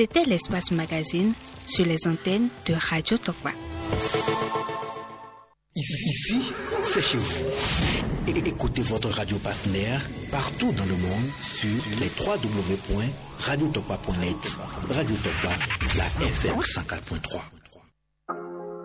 C'était l'Espace Magazine sur les antennes de Radio Tokpa. Ici, c'est chez vous. Et écoutez votre radio partenaire partout dans le monde sur les www.radiotokpa.net. Radio Tokpa, la FM 104.3.